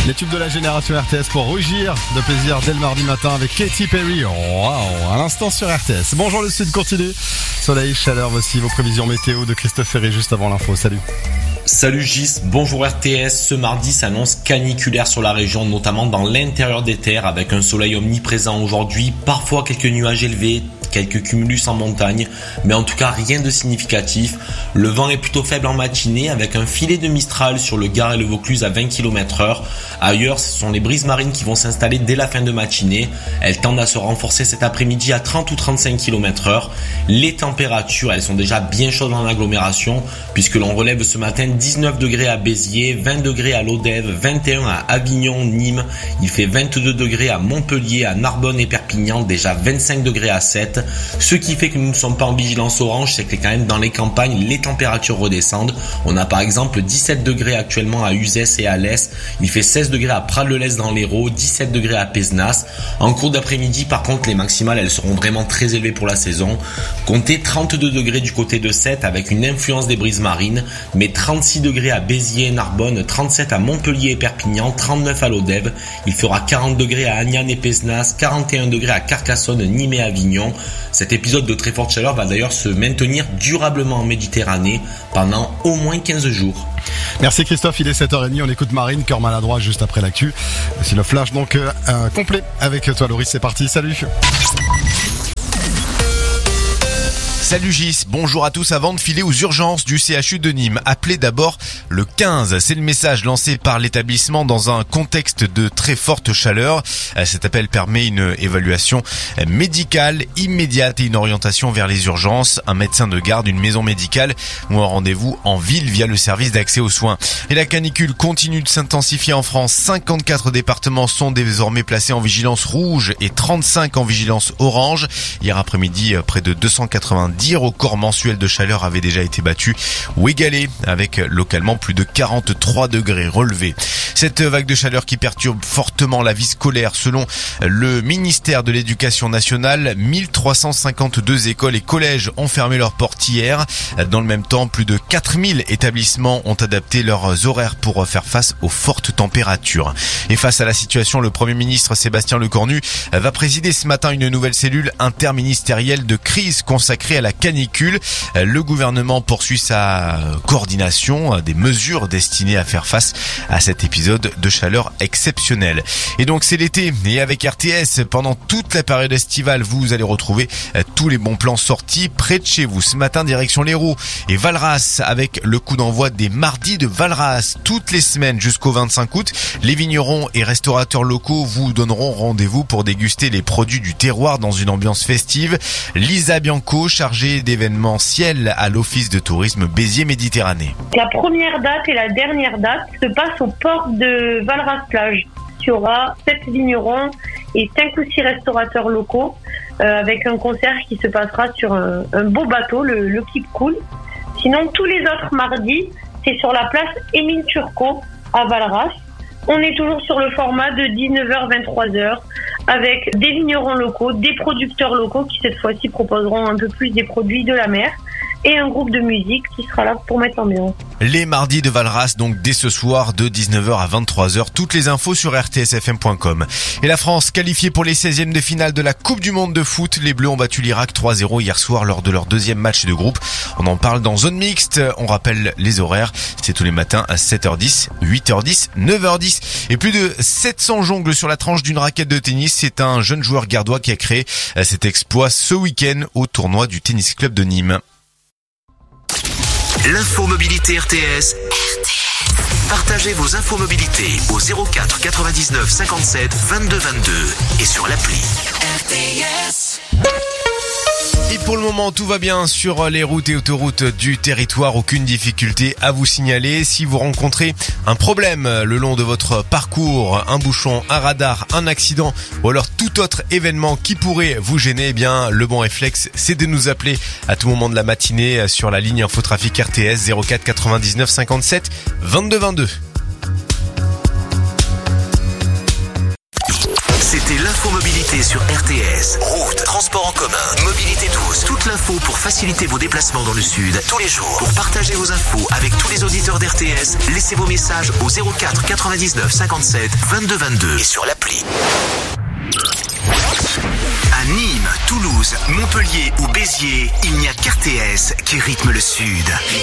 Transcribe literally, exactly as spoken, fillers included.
Les tubes de la génération R T S pour rougir de plaisir dès le mardi matin avec Katy Perry. Waouh, à l'instant sur R T S. Bonjour le sud continue. Soleil, chaleur, voici vos prévisions météo de Christophe Ferré juste avant l'info. Salut. Salut Gis, bonjour R T S. Ce mardi s'annonce caniculaire sur la région, notamment dans l'intérieur des terres, avec un soleil omniprésent aujourd'hui, parfois quelques nuages élevés, quelques cumulus en montagne, mais en tout cas rien de significatif. Le vent est plutôt faible en matinée avec un filet de Mistral sur le Gard et le Vaucluse à vingt kilomètres heure. Ailleurs, ce sont les brises marines qui vont s'installer dès la fin de matinée. Elles tendent à se renforcer cet après-midi à trente ou trente-cinq kilomètres heure. Les températures, elles sont déjà bien chaudes en agglomération puisque l'on relève ce matin dix-neuf degrés à Béziers, vingt degrés à Lodève, vingt et un à Avignon, Nîmes. Il fait vingt-deux degrés à Montpellier, à Narbonne et Perpignan, déjà vingt-cinq degrés à Sète. Ce qui fait que nous ne sommes pas en vigilance orange, c'est que quand même dans les campagnes, les températures redescendent. On a par exemple dix-sept degrés actuellement à Uzès et à Lès. Il fait seize degrés à Prades-le-Lez dans l'Hérault, dix-sept degrés à Pézenas. En cours d'après-midi, par contre, les maximales, elles seront vraiment très élevées pour la saison. Comptez trente-deux degrés du côté de Sète avec une influence des brises marines, mais trente-six degrés à Béziers et Narbonne, trente-sept à Montpellier et Perpignan, trente-neuf à Lodève. Il fera quarante degrés à Agnan et Pézenas, quarante et un degrés à Carcassonne, Nîmes et Avignon. Cet épisode de très forte chaleur va d'ailleurs se maintenir durablement en Méditerranée pendant au moins quinze jours. Merci Christophe, il est sept heures trente, on écoute Marine, cœur maladroit juste après l'actu. C'est le flash donc euh, complet avec toi Loris, c'est parti, salut. Salut Gis, bonjour à tous. Avant de filer aux urgences du C H U de Nîmes, appelez d'abord le quinze. C'est le message lancé par l'établissement dans un contexte de très forte chaleur. Cet appel permet une évaluation médicale immédiate et une orientation vers les urgences, un médecin de garde, une maison médicale ou un rendez-vous en ville via le service d'accès aux soins. Et la canicule continue de s'intensifier en France. cinquante-quatre départements sont désormais placés en vigilance rouge et trente-cinq en vigilance orange. Hier après-midi, près de deux cent quatre-vingt-dix records mensuels de chaleur avaient déjà été battus ou égalés, avec localement plus de quarante-trois degrés relevés. Cette vague de chaleur qui perturbe fortement la vie scolaire, selon le ministère de l'Éducation nationale, mille trois cent cinquante-deux écoles et collèges ont fermé leurs portes hier. Dans le même temps, plus de quatre mille établissements ont adapté leurs horaires pour faire face aux fortes températures. Et face à la situation, le Premier ministre Sébastien Lecornu va présider ce matin une nouvelle cellule interministérielle de crise consacrée à la canicule. Le gouvernement poursuit sa coordination des mesures destinées à faire face à cet épisode de chaleur exceptionnelle. Et donc c'est l'été, et avec R T S, pendant toute la période estivale, vous allez retrouver tous les bons plans sortis près de chez vous. Ce matin, direction l'Hérault et Valras, avec le coup d'envoi des mardis de Valras. Toutes les semaines jusqu'au vingt-cinq août, les vignerons et restaurateurs locaux vous donneront rendez-vous pour déguster les produits du terroir dans une ambiance festive. Lisa Bianco, chargée d'événementiel à l'Office de tourisme Béziers-Méditerranée. La première date et la dernière date se passent au port de Valras-Plage. Il y aura sept vignerons et cinq ou six restaurateurs locaux euh, avec un concert qui se passera sur un, un beau bateau, le, le Keep Cool. Sinon, tous les autres mardis, c'est sur la place Émile Turcot à Valras. On est toujours sur le format de dix-neuf heures vingt-trois heures avec des vignerons locaux, des producteurs locaux qui cette fois-ci proposeront un peu plus des produits de la mer et un groupe de musique qui sera là pour mettre l'ambiance. Les mardis de Valras, donc dès ce soir de dix-neuf heures à vingt-trois heures. Toutes les infos sur r t s f m point com. Et la France qualifiée pour les seizièmes de finale de la Coupe du Monde de foot. Les Bleus ont battu l'Irak trois zéro hier soir lors de leur deuxième match de groupe. On en parle dans Zone Mixte. On rappelle les horaires. C'est tous les matins à sept heures dix, huit heures dix, neuf heures dix. Et plus de sept cents jongles sur la tranche d'une raquette de tennis. C'est un jeune joueur gardois qui a créé cet exploit ce week-end au tournoi du Tennis Club de Nîmes. L'info mobilité R T S. R T S. Partagez vos infos mobilité au zéro quatre quatre-vingt-dix-neuf cinquante-sept vingt-deux vingt-deux et sur l'appli R T S. Et pour le moment, tout va bien sur les routes et autoroutes du territoire. Aucune difficulté à vous signaler. Si vous rencontrez un problème le long de votre parcours, un bouchon, un radar, un accident ou alors tout autre événement qui pourrait vous gêner, eh bien, le bon réflexe, c'est de nous appeler à tout moment de la matinée sur la ligne Infotrafic R T S zéro quatre quatre-vingt-dix-neuf cinquante-sept vingt-deux vingt-deux. C'était l'info Infomobilité sur R T S. Route, transport en commun, mobilité douce. Toute l'info pour faciliter vos déplacements dans le sud tous les jours. Pour partager vos infos avec tous les auditeurs d'R T S, laissez vos messages au zéro quatre quatre-vingt-dix-neuf cinquante-sept vingt-deux vingt-deux et sur l'appli. À Nîmes, Toulouse, Montpellier ou Béziers, il n'y a qu'R T S qui rythme le sud.